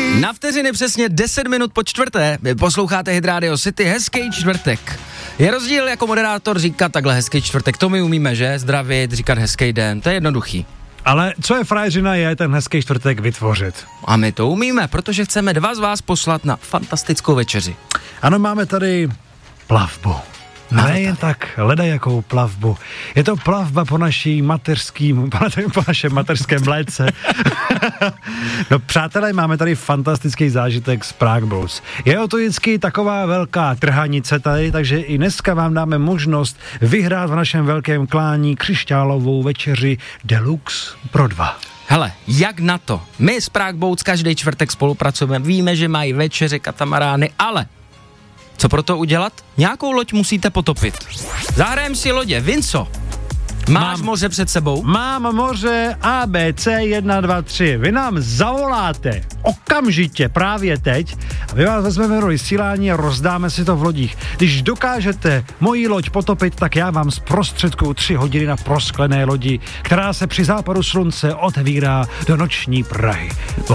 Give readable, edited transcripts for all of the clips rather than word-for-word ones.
Na vteřiny přesně 10 minut po čtvrté. Vy posloucháte Hit Radio City, hezký čtvrtek. Je rozdíl jako moderátor říkat takhle hezký čtvrtek, to my umíme, že? Zdravit, říkat hezký den, to je jednoduchý. Ale co je frajeřina, je ten hezký čtvrtek vytvořit. A my to umíme, protože chceme 2 z vás poslat na fantastickou večeři. Ano, máme tady plavbu. Ne jen tak, ledajakou plavbu. Je to plavba po našem mateřském mléce. No přátelé, máme tady fantastický zážitek z Prague Boats. Je to vždycky taková velká trhanice tady, takže i dneska vám dáme možnost vyhrát v našem velkém klání křišťálovou večeři Deluxe pro 2. Hele, jak na to? My z Prague Boats každý čtvrtek spolupracujeme, víme, že mají večeře, katamarány, ale co pro to udělat? Nějakou loď musíte potopit. Zahrajeme si lodě. Vinco, máš moře před sebou? Mám moře ABC 1, 2, 3. Vy nám zavoláte okamžitě právě teď a my vás vezmeme do vysílání a rozdáme si to v lodích. Když dokážete moji loď potopit, tak já vám zprostředkuju 3 hodiny na prosklené lodi, která se při západu slunce otevírá do noční Prahy.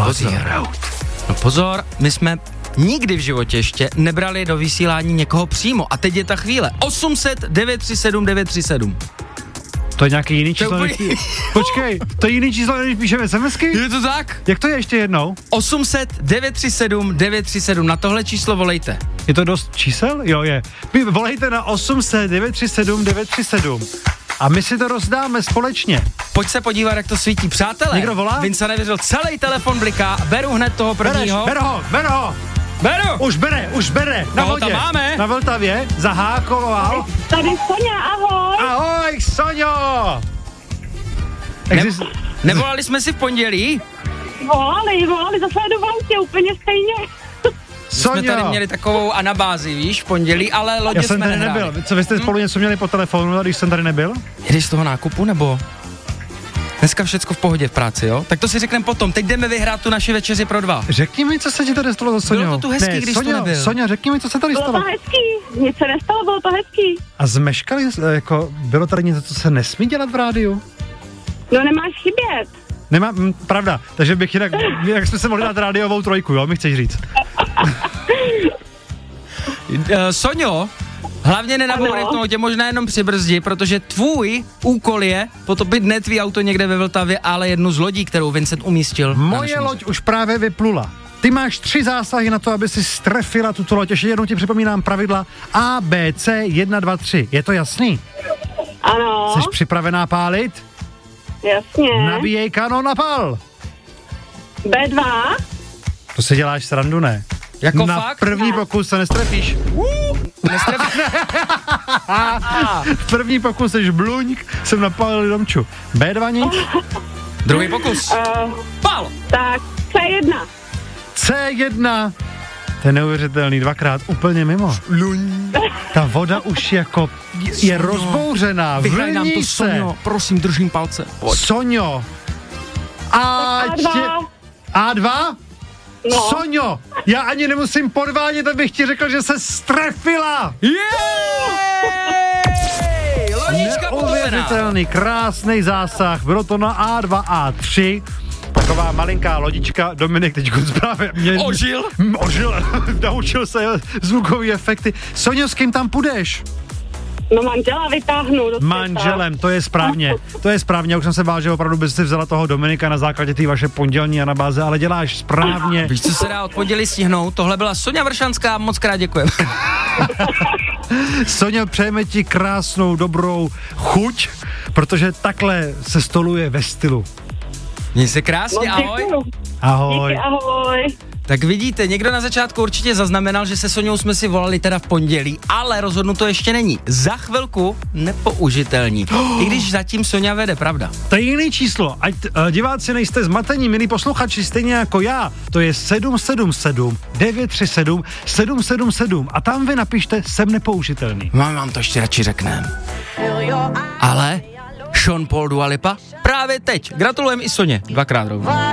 Pozor, my jsme nikdy v životě ještě nebrali do vysílání někoho přímo. A teď je ta chvíle. 800 937 937. To je nějaký jiný číslo. Počkej, to je jiný číslo, než píšeme SMSky? Je to tak? Jak to je ještě jednou? 800 937 937. Na tohle číslo volejte. Je to dost čísel? Jo, je. Volejte na 800 937 937. A my si to rozdáme společně. Pojď se podívat, jak to svítí. Přátelé, někdo volá? Vince nevěřil, celý telefon bliká. Beru hned toho prvního. Ber ho. Beru! Už bere. Na vodě. Tam máme? Na Vltavě. Zahákoval. Tady Soňa, ahoj. Ahoj, Soňo. Nevolali jsme si v pondělí? Volali, zase jedu v autě, úplně stejně. Jsme tady měli takovou anabázi, víš, v pondělí, ale lodě jsme nehráli. Já jsem tady nebyl. Co, vy jste spolu něco měli po telefonu, když jsem tady nebyl? Jedeš z toho nákupu, nebo? Dneska všecko v pohodě v práci, jo? Tak to si řekneme potom. Teď jdeme vyhrát tu naši večeři pro 2. Řekni mi, co se ti tady stalo za Soňou. Bylo to tu hezký, když Soňo, to nebyl. Soňa, řekni mi, co se tady stalo. Bylo to hezký, nic se nestalo, bylo to hezký. A zmeškali, jako, bylo tady něco, co se nesmí dělat v rádiu? No nemáš chybět. Nemám, pravda, takže bych jinak jsme se mohli dát rádiovou 3, jo, mi chceš říct. Soňo, hlavně nenabourej v tom autě, možná jenom přibrzdi, protože tvůj úkol je potopit ne tvý auto někde ve Vltavě, ale jednu z lodí, kterou Vincent umístil. Moje loď už právě vyplula. Ty máš 3 zásahy na to, aby si strefila tuto loď. Ještě jednou ti připomínám pravidla A, B, C, 1, 2, 3. Je to jasný? Ano. Jsi připravená pálit? Jasně. Nabíjej kanon a pál. B2. To si děláš srandu, ne? Jako na fakt? První pokus se nestrefíš. V první pokus jsi bluňk, jsem napálil domču. B2 nic? Druhý pokus. Pál. Tak, C1. C1. To je neuvěřitelný, 2krát úplně mimo. Ta voda už jako je rozbouřená. Vyhraj nám to, vlní se. Soňo. Prosím, držím palce. Pojď. Soňo. A2? No. Soňo, já ani nemusím podvádět, abych ti řekl, že se strefila. Lodička neuvěřitelný, krásný zásah. Bylo to na A2, A3. Taková malinká lodička. Dominik teď právě Ožil, naučil se zvukové efekty. Soňo, s kým tam půjdeš? No manžela vytáhnu. Manželem, to je správně. Já už jsem se bál, že opravdu bys si vzala toho Dominika na základě té vaše pondělní anabáze, ale děláš správně. Víš, co se dá od pondělí stihnout? Tohle byla Soňa Vršanská, moc krát děkujeme. Soňo, přejeme ti krásnou, dobrou chuť, protože takhle se stoluje ve stylu. Měj se krásně, ahoj. Ahoj. Díky, ahoj. Tak vidíte, někdo na začátku určitě zaznamenal, že se Soňou jsme si volali teda v pondělí, ale rozhodnuto ještě není. Za chvilku nepoužitelní. I když zatím Soňa vede, pravda? To je jiný číslo. Ať diváci nejste zmatení, milí posluchači, stejně jako já. To je 777 937 777 a tam vy napište jsem nepoužitelný. Vám to ještě radši řekneme. Ale Sean Paul, Dua Lipa právě teď. Gratulujeme i Soně. 2krát rovnou.